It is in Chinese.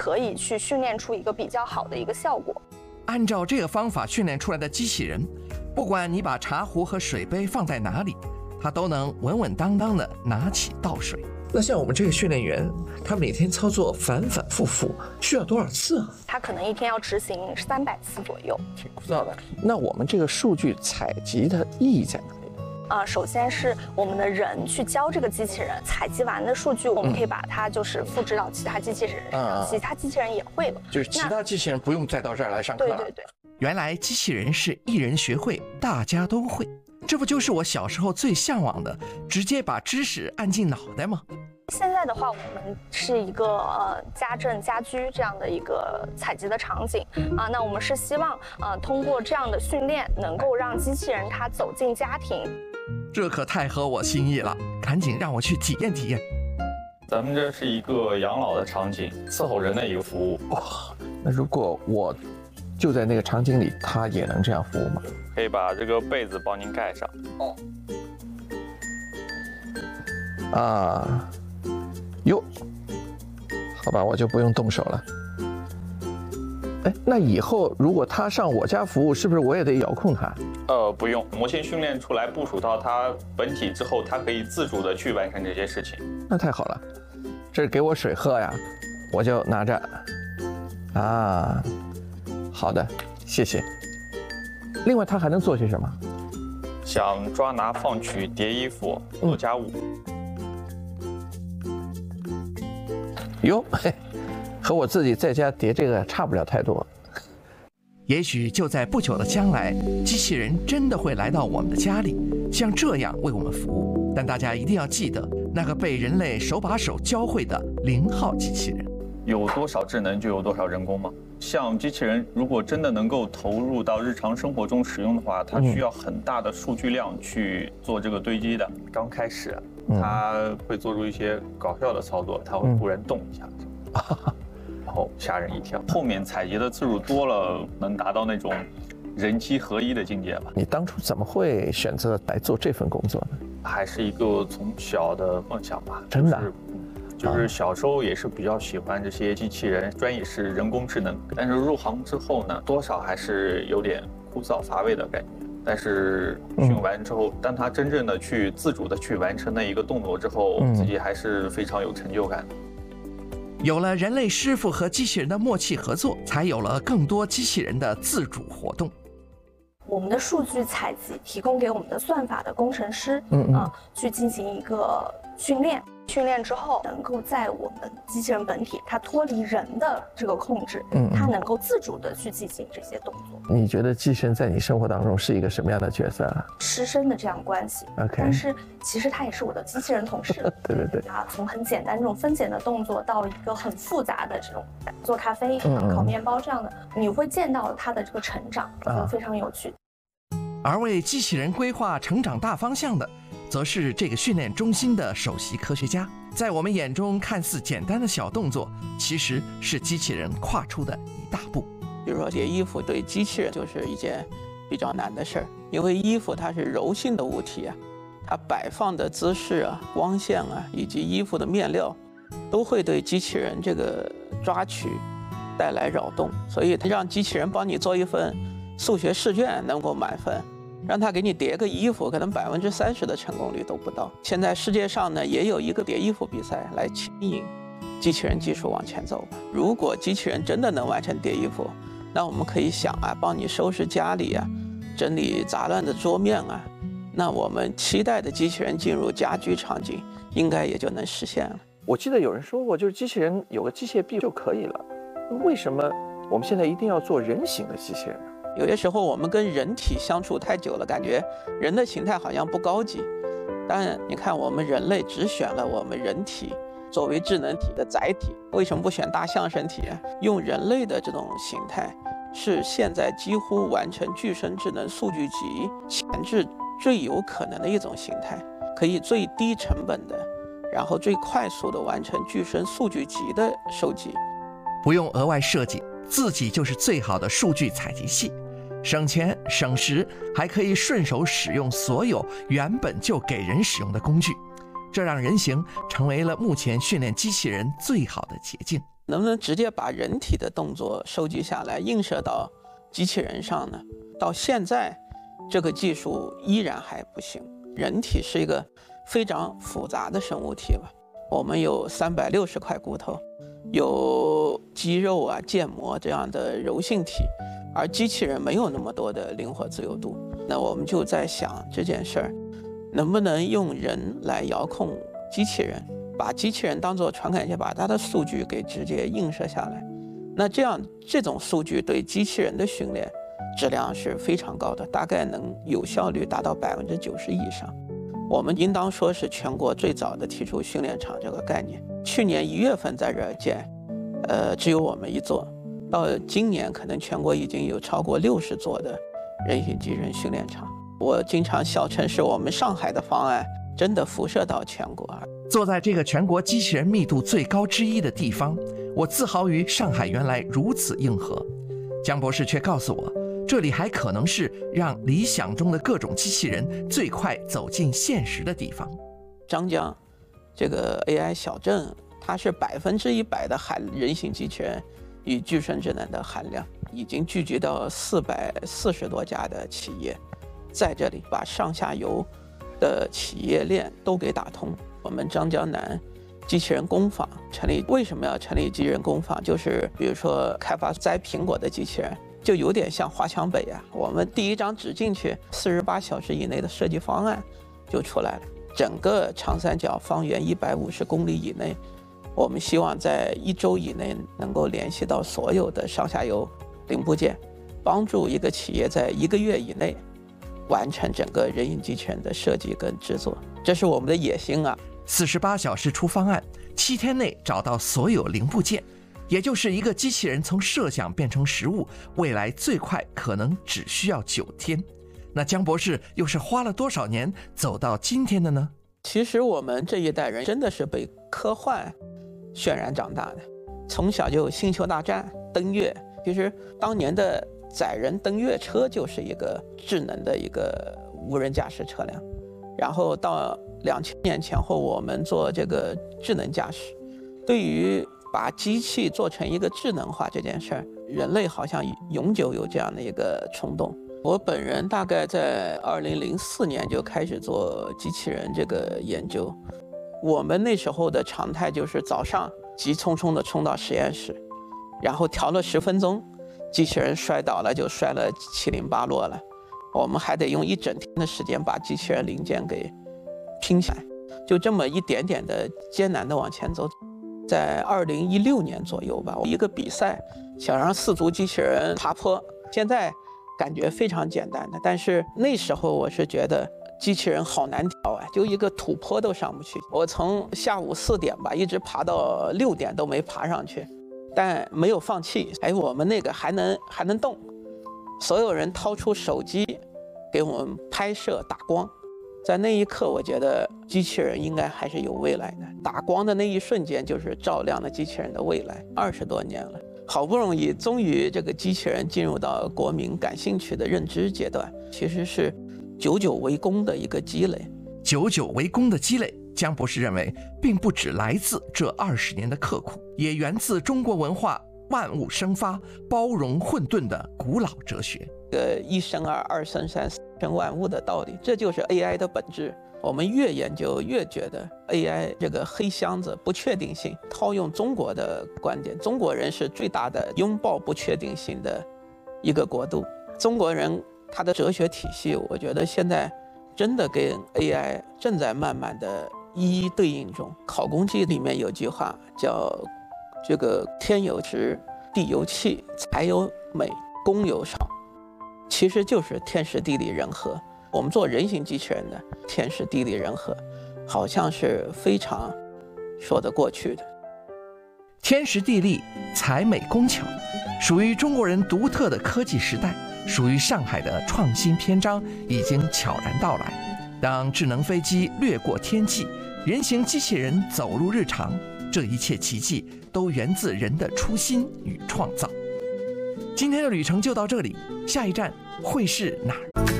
可以去训练出一个比较好的一个效果。 按照这个方法训练出来的机器人，不管你把茶壶和水杯放在哪里，它都能稳稳当当地拿起倒水。那像我们这个训练员，他每天操作反反复复，需要多少次啊？ 他可能一天要执行300次左右， 挺枯燥的。那我们这个数据采集的意义在哪里？ 首先是我们的人去教这个机器人，采集完的数据，我们可以把它就是复制到其他机器人身上，其他机器人也会了， 就是其他机器人不用再到这儿来上课了。 对。 原来机器人是一人学会，大家都会，这不就是我小时候最向往的，直接把知识按进脑袋吗？ 现在的话，我们是一个家政家居这样的一个采集的场景啊，那我们是希望通过这样的训练，能够让机器人它走进家庭。 这可太合我心意了，赶紧让我去体验体验。 咱们这是一个养老的场景，伺候人的一个服务。 哇，那如果我就在那个场景里，它也能这样服务吗？ 可以把这个被子帮您盖上。 哟，好吧，我就不用动手了。那以后如果他上我家服务，是不是我也得遥控他？ 不用，模型训练出来部署到它本体之后，它可以自主的去完成这些事情。 那太好了，这是给我水喝呀，我就拿着。好的，谢谢。另外，它还能做些什么？ 想抓拿放取、叠衣服、做家务。 哟，和我自己在家叠这个差不了太多。也许就在不久的将来，机器人真的会来到我们的家里，像这样为我们服务。但大家一定要记得，那个被人类手把手教会的0号机器人。 有多少智能就有多少人工吗？像机器人如果真的能够投入到日常生活中使用的话，它需要很大的数据量去做这个堆积的。刚开始，它会做出一些搞笑的操作，它会忽然动一下，然后吓人一跳。后面采集的次数多了，能达到那种人机合一的境界吧。 你当初怎么会选择来做这份工作呢？ 还是一个从小的梦想吧。 真的。 就是小时候也是比较喜欢这些机器人，专业是人工智能，但是入行之后呢，多少还是有点枯燥乏味的感觉。但是训完之后，当他真正的去自主的去完成那一个动作之后，自己还是非常有成就感的。 有了人类师傅和机器人的默契合作，才有了更多机器人的自主活动。 我们的数据采集提供给我们的算法的工程师，去进行一个训练。训练之后，能够在我们机器人本体它脱离人的这个控制，它能够自主的去进行这些动作。你觉得机器人在你生活当中是一个什么样的角色啊？师生的这样关系。但是其实它也是我的机器人同事。对。从很简单这种分拣的动作，到一个很复杂的这种做咖啡、烤面包这样的，你会见到它的这个成长，非常有趣。 而为机器人规划成长大方向的，则是这个训练中心的首席科学家。在我们眼中看似简单的小动作，其实是机器人跨出的一大步。 比如说叠衣服，对机器人就是一件比较难的事儿，因为衣服它是柔性的物体啊，它摆放的姿势啊、光线啊，以及衣服的面料，都会对机器人这个抓取带来扰动。所以让机器人帮你做一份数学试卷能够满分，让他给你叠个衣服，可能30%的成功率都不到。现在世界上呢，也有一个叠衣服比赛来牵引机器人技术往前走。如果机器人真的能完成叠衣服，那我们可以想啊，帮你收拾家里啊，整理杂乱的桌面啊，那我们期待的机器人进入家居场景，应该也就能实现了。 我记得有人说过，就是机器人有个机械臂就可以了，为什么我们现在一定要做人形的机器人呢？ 有些时候我们跟人体相处太久了，感觉人的形态好像不高级。但你看，我们人类只选了我们人体作为智能体的载体，为什么不选大象身体啊？用人类的这种形态，是现在几乎完成具身智能数据集前置最有可能的一种形态，可以最低成本的，然后最快速的完成具身数据集的收集， 不用额外设计，自己就是最好的数据采集器。省钱省时，还可以顺手使用所有原本就给人使用的工具，这让人形成为了目前训练机器人最好的捷径。 能不能直接把人体的动作收集下来映射到机器人上呢？到现在这个技术依然还不行。人体是一个非常复杂的生物体吧，我们有360块骨头，有肌肉啊、腱膜这样的柔性体，而机器人没有那么多的灵活自由度。那我们就在想这件事儿，能不能用人来遥控机器人，把机器人当作传感器，把它的数据给直接映射下来。那这种数据对机器人的训练质量是非常高的，大概能有效率达到90%以上。我们应当说是全国最早的提出训练场这个概念。去年1月份在这儿建，只有我们一座，到今年可能全国已经有超过60座的人形机器人训练场。我经常笑称是我们上海的方案真的辐射到全国。 坐在这个全国机器人密度最高之一的地方，我自豪于上海原来如此硬核。江博士却告诉我，这里还可能是让理想中的各种机器人最快走进现实的地方。 张江这个 AI 小镇，它是100%的人形机器人与具身智能的含量，已经聚集到440多家的企业，在这里把上下游的企业链都给打通。我们张江南机器人工坊成立，为什么要成立机器人工坊？就是比如说开发摘苹果的机器人，就有点像华强北啊，我们第一张纸进去，48小时以内的设计方案就出来了。整个长三角方圆150公里以内，我们希望在1周以内能够联系到所有的上下游零部件，帮助一个企业在1个月以内完成整个人形机器人的设计跟制作，这是我们的野心啊。 48小时出方案，7天内找到所有零部件，也就是一个机器人从设想变成实物，未来最快可能只需要9天。那江博士又是花了多少年走到今天的呢？ 其实我们这一代人真的是被科幻渲染长大的，从小就星球大战、登月。其实当年的载人登月车就是一个智能的一个无人驾驶车辆，然后到2000年前后，我们做这个智能驾驶。对于把机器做成一个智能化这件事儿，人类好像永久有这样的一个冲动。我本人大概在2004年就开始做机器人这个研究。我们那时候的常态就是早上急匆匆地冲到实验室，然后调了10分钟，机器人摔倒了就摔了七零八落了，我们还得用1整天的时间把机器人零件给拼起来，就这么一点点的艰难的往前走。在2016年左右吧，一个比赛想让4足机器人爬坡，现在感觉非常简单的，但是那时候我是觉得机器人好难调啊，就一个土坡都上不去。我从下午4点吧一直爬到6点都没爬上去，但没有放弃。我们那个还能动，所有人掏出手机给我们拍摄打光。在那一刻，我觉得机器人应该还是有未来的。打光的那一瞬间，就是照亮了机器人的未来。20多年了，好不容易，终于这个机器人进入到国民感兴趣的认知阶段，其实是久久为功的一个积累。 久久为功的积累，江博士认为，并不只来自这20年的刻苦，也源自中国文化万物生发、包容混沌的古老哲学。 一生二，二生三，三生万物的道理，这就是 AI 的本质。我们越研究越觉得 AI 这个黑箱子不确定性，套用中国的观点，中国人是最大的拥抱不确定性的一个国度。中国人他的哲学体系，我觉得现在真的跟 AI 正在慢慢的一一对应中。考公记里面有句话叫这个天有时，地有气，财有美，公有少，其实就是天时地利人和。我们做人形机器人的天时地利人和，好像是非常说得过去的。 天时地利财美工巧，属于中国人独特的科技时代，属于上海的创新篇章已经悄然到来。当智能飞机掠过天际，人形机器人走入日常，这一切奇迹都源自人的初心与创造。今天的旅程就到这里，下一站会是哪儿？